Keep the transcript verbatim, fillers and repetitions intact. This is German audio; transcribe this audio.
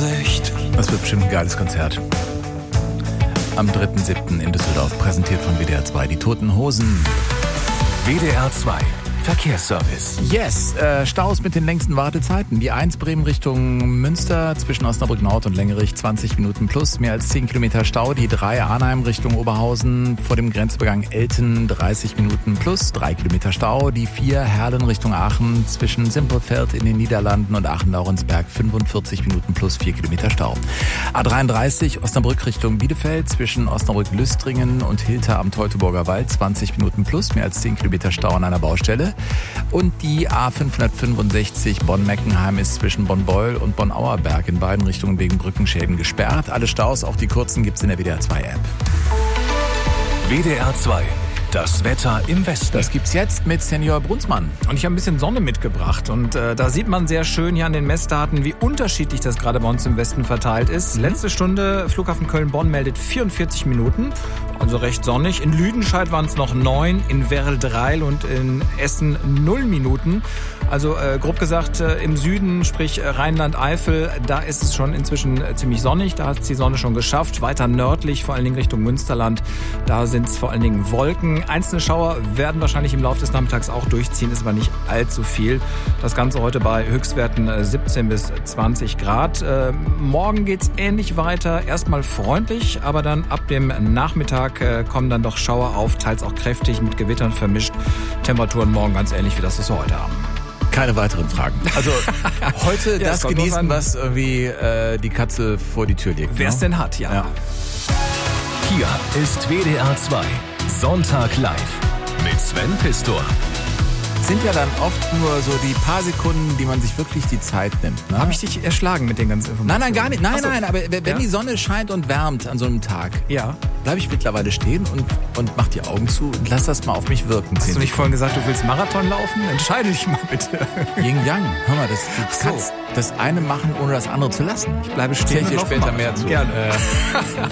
Vorsicht. Das wird bestimmt ein geiles Konzert. Am dritten siebten in Düsseldorf, präsentiert von W D R zwei, die Toten Hosen. W D R zwei Verkehrsservice. Yes, äh, Staus mit den längsten Wartezeiten. Die eins Bremen Richtung Münster zwischen Osnabrück Nord und Längerich zwanzig Minuten plus, mehr als zehn Kilometer Stau. Die drei Arnheim Richtung Oberhausen vor dem Grenzübergang Elten dreißig Minuten plus, drei Kilometer Stau. Die vier Herlen Richtung Aachen zwischen Simpelveld in den Niederlanden und Aachen-Laurensberg fünfundvierzig Minuten plus, vier Kilometer Stau. A dreiunddreißig Osnabrück Richtung Bielefeld zwischen Osnabrück-Lüstringen und Hilter am Teutoburger Wald zwanzig Minuten plus, mehr als zehn Kilometer Stau an einer Baustelle. Und die A fünfhundertfünfundsechzig Bonn-Meckenheim ist zwischen Bonn-Beul und Bonn-Auerberg in beiden Richtungen wegen Brückenschäden gesperrt. Alle Staus, auch die kurzen, gibt's in der W D R zwei App. W D R zwei, das Wetter im Westen. Das gibt's jetzt mit Senior Brunsmann. Und ich habe ein bisschen Sonne mitgebracht. Und äh, da sieht man sehr schön hier an den Messdaten, wie unterschiedlich das gerade bei uns im Westen verteilt ist. Mhm. Letzte Stunde, Flughafen Köln-Bonn meldet vierundvierzig Minuten. Also recht sonnig. In Lüdenscheid waren es noch neun, in Werl-Dreil und in Essen null Minuten. Also äh, grob gesagt, äh, im Süden, sprich äh, Rheinland-Eifel, da ist es schon inzwischen äh, ziemlich sonnig. Da hat es die Sonne schon geschafft. Weiter nördlich, vor allen Dingen Richtung Münsterland, da sind es vor allen Dingen Wolken. Einzelne Schauer werden wahrscheinlich im Laufe des Nachmittags auch durchziehen, ist aber nicht allzu viel. Das Ganze heute bei Höchstwerten äh, siebzehn bis zwanzig Grad. Äh, morgen geht's ähnlich weiter. Erstmal freundlich, aber dann ab dem Nachmittag kommen dann doch Schauer auf, teils auch kräftig mit Gewittern vermischt. Temperaturen morgen ganz ähnlich wie das, was wir heute haben. Keine weiteren Fragen. Also heute ja, das genießen, was irgendwie äh, die Katze vor die Tür legt. Wer es ne? denn hat, ja. ja. Hier ist W D R zwei Sonntag live mit Sven Pistor. Sind ja dann oft nur so die paar Sekunden, die man sich wirklich die Zeit nimmt. Ne? Habe ich dich erschlagen mit den ganzen Informationen? Nein, nein, gar nicht. Nein, so. nein, aber wenn ja? die Sonne scheint und wärmt an so einem Tag, ja. bleibe ich mittlerweile stehen und, und mach die Augen zu und lass das mal auf mich wirken. Hast du nicht vorhin gesagt, du willst Marathon laufen? Entscheide dich mal bitte. Yin-Yang, hör mal, das, du so. kannst das eine machen, ohne das andere zu lassen. Ich bleibe stehen. Ich dir später mehr zu. Gerne. Äh,